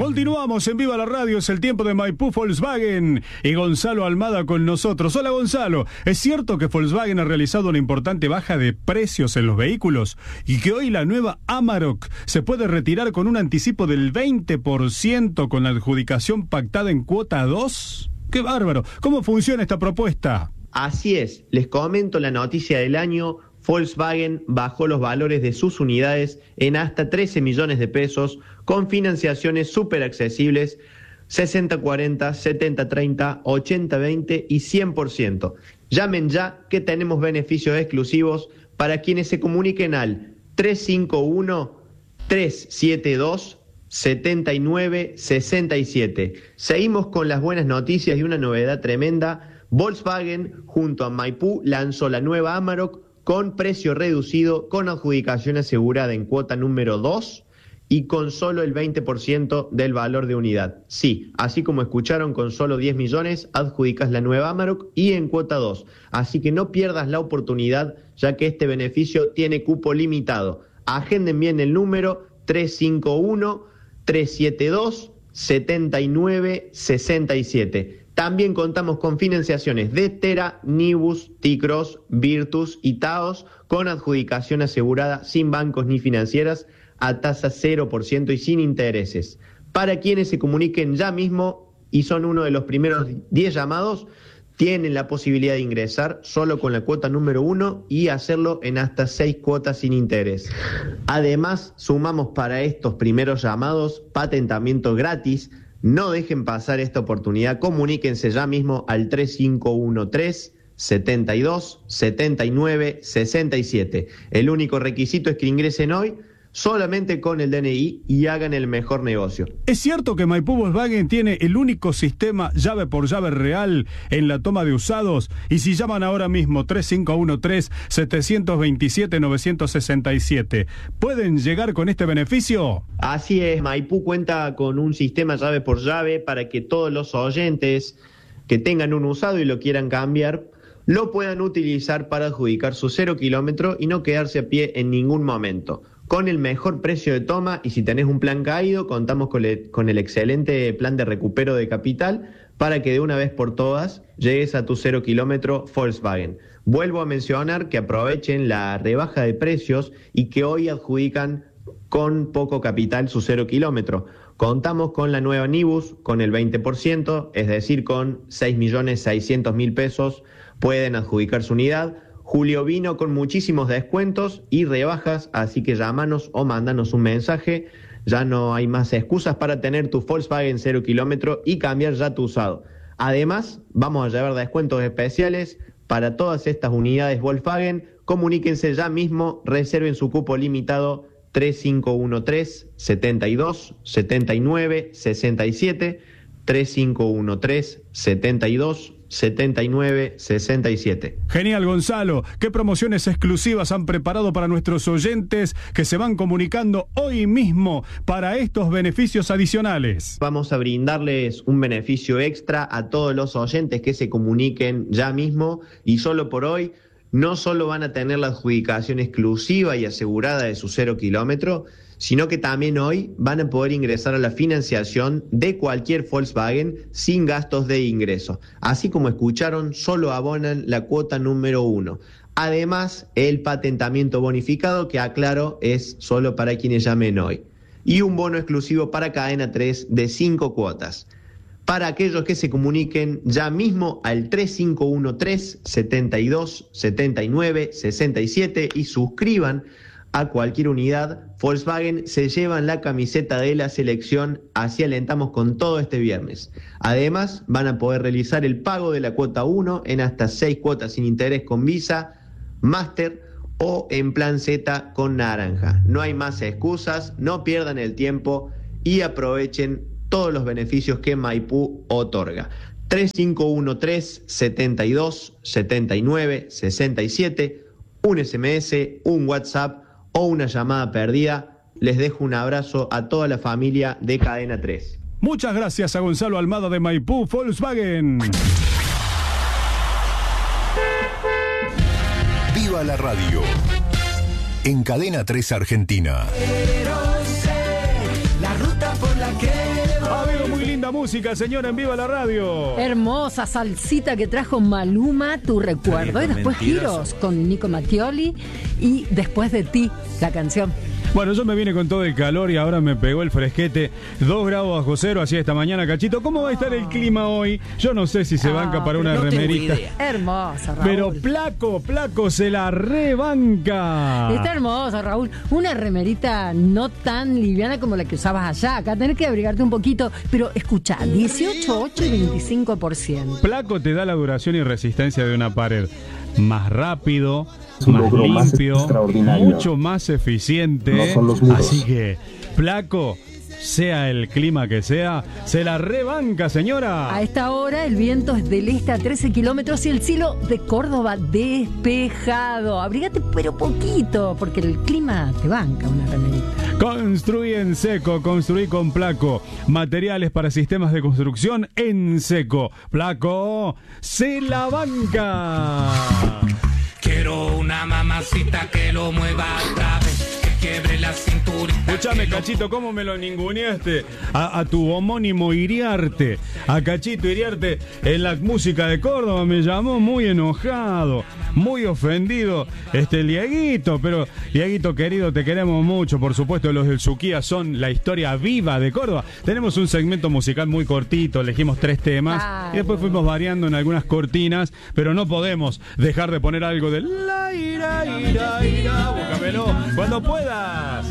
Continuamos en Viva la Radio, es el tiempo de Maipú Volkswagen y Gonzalo Almada con nosotros. Hola Gonzalo, ¿es cierto que Volkswagen ha realizado una importante baja de precios en los vehículos y que hoy la nueva Amarok se puede retirar con un anticipo del 20% con la adjudicación pactada en cuota 2? ¡Qué bárbaro! ¿Cómo funciona esta propuesta? Así es, les comento la noticia del año. Volkswagen bajó los valores de sus unidades en hasta 13 millones de pesos con financiaciones súper accesibles, 60-40, 70-30, 80-20 y 100%. Llamen ya que tenemos beneficios exclusivos para quienes se comuniquen al 351-372-7967. Seguimos con las buenas noticias y una novedad tremenda. Volkswagen junto a Maipú lanzó la nueva Amarok con precio reducido, con adjudicación asegurada en cuota número 2 y con solo el 20% del valor de unidad. Sí, así como escucharon, con solo 10 millones adjudicas la nueva Amarok y en cuota 2. Así que no pierdas la oportunidad, ya que este beneficio tiene cupo limitado. Agenden bien el número 351-372-7967. También contamos con financiaciones de Tera, Nibus, T-Cross, Virtus y Taos con adjudicación asegurada sin bancos ni financieras a tasa 0% y sin intereses. Para quienes se comuniquen ya mismo y son uno de los primeros 10 llamados, tienen la posibilidad de ingresar solo con la cuota número 1 y hacerlo en hasta 6 cuotas sin interés. Además, sumamos para estos primeros llamados patentamiento gratis. No dejen pasar esta oportunidad, comuníquense ya mismo al 3513-72-79-67. El único requisito es que ingresen hoy solamente con el DNI y hagan el mejor negocio. ¿Es cierto que Maipú Volkswagen tiene el único sistema llave por llave real en la toma de usados? Y si llaman ahora mismo 3513-727-967, ¿pueden llegar con este beneficio? Así es, Maipú cuenta con un sistema llave por llave para que todos los oyentes que tengan un usado y lo quieran cambiar, lo puedan utilizar para adjudicar su 0 kilómetro y no quedarse a pie en ningún momento. Con el mejor precio de toma, y si tenés un plan caído, contamos con el excelente plan de recupero de capital para que de una vez por todas llegues a tu 0 kilómetro Volkswagen. Vuelvo a mencionar que aprovechen la rebaja de precios y que hoy adjudican con poco capital su 0 kilómetro. Contamos con la nueva Nibus con el 20%, es decir, con 6.600.000 pesos pueden adjudicar su unidad. Julio vino con muchísimos descuentos y rebajas, así que llámanos o mándanos un mensaje. Ya no hay más excusas para tener tu Volkswagen 0 kilómetro y cambiar ya tu usado. Además, vamos a llevar descuentos especiales para todas estas unidades Volkswagen. Comuníquense ya mismo, reserven su cupo limitado 3513-72-79-67, 3513-72-79-67. Genial, Gonzalo. ¿Qué promociones exclusivas han preparado para nuestros oyentes que se van comunicando hoy mismo para estos beneficios adicionales? Vamos a brindarles un beneficio extra a todos los oyentes que se comuniquen ya mismo, y solo por hoy no solo van a tener la adjudicación exclusiva y asegurada de su 0 kilómetro, sino que también hoy van a poder ingresar a la financiación de cualquier Volkswagen sin gastos de ingreso. Así como escucharon, solo abonan la cuota número 1. Además, el patentamiento bonificado, que aclaro, es solo para quienes llamen hoy. Y un bono exclusivo para cadena 3 de 5 cuotas. Para aquellos que se comuniquen ya mismo al 3513-72-79-67 y suscriban a cualquier unidad Volkswagen, se llevan la camiseta de la selección. Así alentamos con todo este viernes. Además, van a poder realizar el pago de la cuota 1 en hasta 6 cuotas sin interés con Visa, Master o en plan Z con naranja. No hay más excusas, no pierdan el tiempo y aprovechen todos los beneficios que Maipú otorga. 3513-72-79-67, un SMS, un WhatsApp o una llamada perdida. Les dejo un abrazo a toda la familia de Cadena 3. Muchas gracias a Gonzalo Almada de Maipú Volkswagen. Viva la radio en Cadena 3 Argentina. Pero sé la ruta por la que la música, señora, en Viva la Radio. Hermosa salsita que trajo Maluma, Tu Recuerdo. Y después Giros con Nico Mattioli. Y Después de Ti, la canción. Bueno, yo me vine con todo el calor y ahora me pegó el fresquete. 2 grados bajo cero, así esta mañana, Cachito. ¿Cómo va a estar el clima hoy? Yo no sé si se banca para una remerita. Hermosa, Raúl. Pero Placo se la rebanca. Está hermosa, Raúl. Una remerita no tan liviana como la que usabas allá. Acá tenés que abrigarte un poquito. Pero escucha, 18,8 y 25%. Placo te da la duración y resistencia de una pared. Más rápido, más limpio, mucho más eficiente. No son los muros. Así que, Placo, sea el clima que sea, se la rebanca, señora. A esta hora el viento es del este a 13 kilómetros y el cielo de Córdoba despejado. Abrígate pero poquito, porque el clima te banca una remerita. Construí en seco, construí con Placo. Materiales para sistemas de construcción en seco. Placo, se la banca. Quiero una mamacita que lo mueva otra vez, que quiebre la cinturita. Escúchame, Cachito, ¿cómo me lo ninguneaste a tu homónimo Iriarte? A Cachito Iriarte en la música de Córdoba me llamó muy enojado, muy ofendido el Dieguito, pero Dieguito querido, te queremos mucho, por supuesto, los del Suquía son la historia viva de Córdoba. Tenemos un segmento musical muy cortito, elegimos 3 temas y después fuimos variando en algunas cortinas, pero no podemos dejar de poner algo de la ira, búscamelo cuando puedas.